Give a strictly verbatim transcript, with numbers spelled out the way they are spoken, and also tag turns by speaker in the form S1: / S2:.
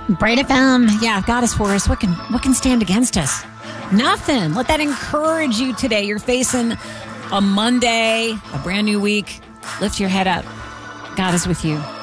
S1: Bright F M. Yeah, God is for us. What can what can stand against us? Nothing. Let that encourage you today. You're facing a Monday, a brand new week. Lift your head up. God is with you.